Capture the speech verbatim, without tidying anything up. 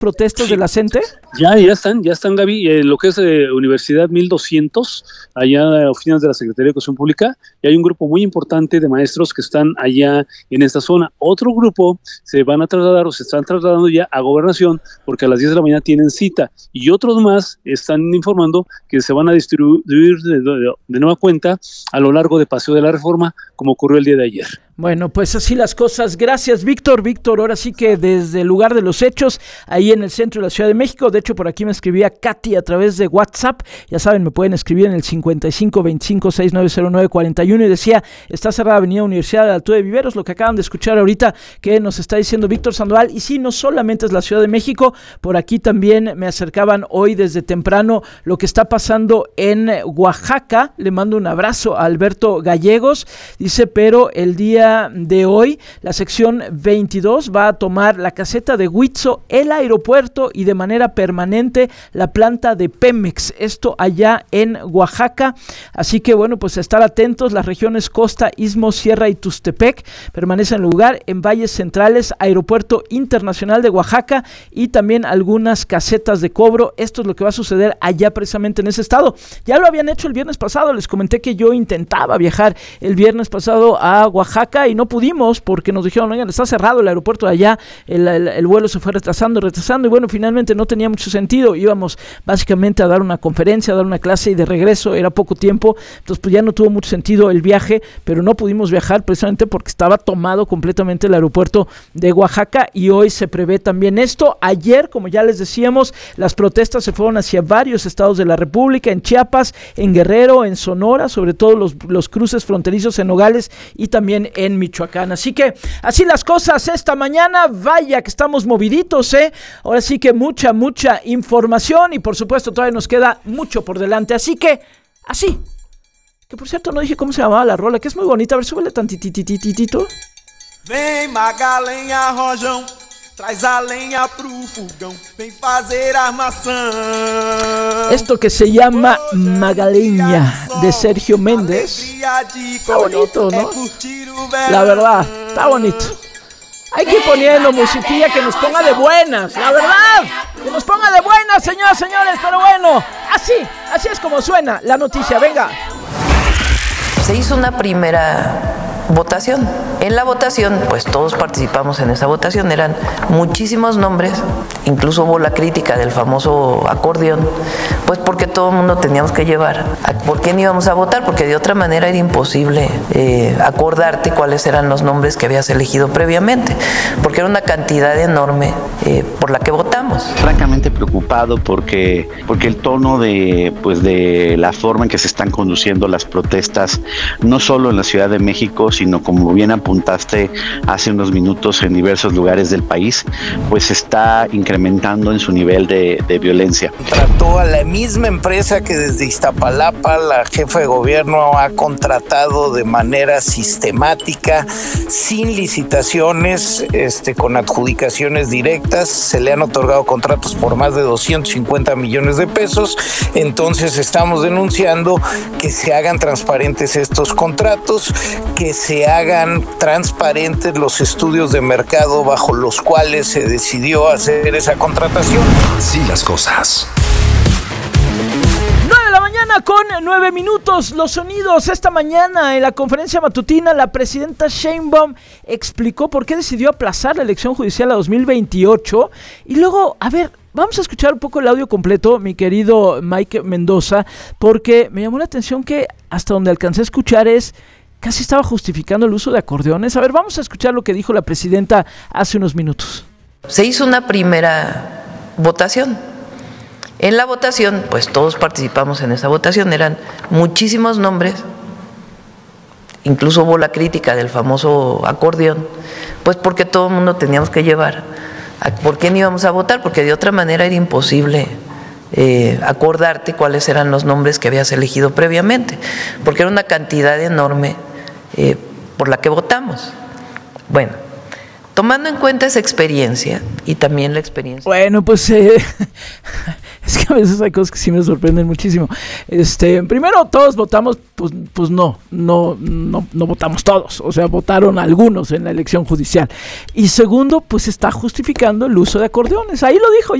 protestas Sí. de la CENTE? Ya, ya están, ya están, Gaby, eh, lo que es eh, Universidad mil doscientos, allá en oficinas de la Secretaría de Educación Pública, y hay un grupo muy importante de maestros que están allá en esta zona. Otro grupo se van a trasladar o se están trasladando ya a Gobernación, porque a las diez de la mañana tienen cita, y otros más están informando que se van a distribuir de, de, de nueva cuenta a lo largo de Paseo de la Reforma, como ocurrió el día de ayer. Bueno, pues así las cosas. Gracias, Víctor. Víctor, ahora sí que desde el lugar de los hechos, ahí en el centro de la Ciudad de México. De hecho, por aquí me escribía Katy a través de WhatsApp. Ya saben, me pueden escribir en el cincuenta y cinco veinticinco sesenta y nueve cero nueve cuarenta y uno y decía, está cerrada Avenida Universidad de la Altura de Viveros, lo que acaban de escuchar ahorita que nos está diciendo Víctor Sandoval. Y sí, no solamente es la Ciudad de México, por aquí también me acercaban hoy desde temprano lo que está pasando en Oaxaca. Le mando un abrazo a Alberto Gallegos. Dice, pero el día de hoy, la sección veintidós va a tomar la caseta de Huitzo, el aeropuerto y de manera permanente la planta de Pemex, esto allá en Oaxaca, así que bueno, pues estar atentos. Las regiones Costa, Istmo, Sierra y Tustepec permanecen en lugar. En valles centrales, Aeropuerto Internacional de Oaxaca y también algunas casetas de cobro. Esto es lo que va a suceder allá precisamente en ese estado. Ya lo habían hecho el viernes pasado, les comenté que yo intentaba viajar el viernes pasado a Oaxaca y no pudimos porque nos dijeron, oigan, está cerrado el aeropuerto de allá, el, el, el vuelo se fue retrasando, retrasando y bueno, finalmente no tenía mucho sentido. Íbamos básicamente a dar una conferencia, a dar una clase y de regreso era poco tiempo, entonces pues ya no tuvo mucho sentido el viaje, pero no pudimos viajar precisamente porque estaba tomado completamente el aeropuerto de Oaxaca y hoy se prevé también esto. Ayer, como ya les decíamos, las protestas se fueron hacia varios estados de la República, en Chiapas, en Guerrero, en Sonora, sobre todo los, los cruces fronterizos en Nogales y también en Michoacán. Así que así las cosas esta mañana, vaya que estamos moviditos, ¿eh? Ahora sí que mucha, mucha información y por supuesto todavía nos queda mucho por delante, así que, así, que por cierto no dije cómo se llamaba la rola, que es muy bonita, a ver, súbele tantitititito. Vem Magalenha Rojão, traz a lenha pro fogão, vem fazer armação. Esto que se llama Magaleña, de Sergio Méndez. Está bonito, ¿no? La verdad, está bonito. Hay que ir poniendo musiquilla que nos ponga de buenas, la verdad. Que nos ponga de buenas, señoras, señores, pero bueno, así, así es como suena la noticia, venga. Se hizo una primera votación. En la votación, pues todos participamos en esa votación, eran muchísimos nombres, incluso hubo la crítica del famoso acordeón, pues porque todo el mundo teníamos que llevar. ¿Por qué no íbamos a votar? Porque de otra manera era imposible eh, acordarte cuáles eran los nombres que habías elegido previamente, porque era una cantidad enorme eh, por la que votamos. Francamente preocupado porque, porque el tono de, pues de la forma en que se están conduciendo las protestas, no solo en la Ciudad de México, sino como bien apuntaste hace unos minutos en diversos lugares del país, pues se está incrementando en su nivel de, de violencia. Trató a la misma empresa que desde Iztapalapa la jefa de gobierno ha contratado de manera sistemática, sin licitaciones, este, con adjudicaciones directas. Se le han otorgado contratos por más de doscientos cincuenta millones de pesos. Entonces estamos denunciando que se hagan transparentes estos contratos, que se hagan transparentes los estudios de mercado bajo los cuales se decidió hacer esa contratación. Así las cosas. nueve de la mañana con nueve minutos, los sonidos. Esta mañana en la conferencia matutina la presidenta Sheinbaum explicó por qué decidió aplazar la elección judicial a dos mil veintiocho y luego, a ver, vamos a escuchar un poco el audio completo, mi querido Mike Mendoza, porque me llamó la atención que hasta donde alcancé a escuchar es casi estaba justificando el uso de acordeones. A ver, vamos a escuchar lo que dijo la presidenta hace unos minutos. Se hizo una primera votación. En la votación, pues todos participamos en esa votación, eran muchísimos nombres, incluso hubo la crítica del famoso acordeón, pues porque todo el mundo teníamos que llevar. ¿Por qué no íbamos a votar? Porque de otra manera era imposible eh, acordarte cuáles eran los nombres que habías elegido previamente, porque era una cantidad enorme eh, por la que votamos. Bueno, tomando en cuenta esa experiencia y también la experiencia... Bueno, pues... Eh, Es que a veces hay cosas que sí me sorprenden muchísimo. Este, primero, todos votamos, pues, pues no, no, no, no votamos todos, o sea, votaron algunos en la elección judicial. Y segundo, pues está justificando el uso de acordeones, ahí lo dijo.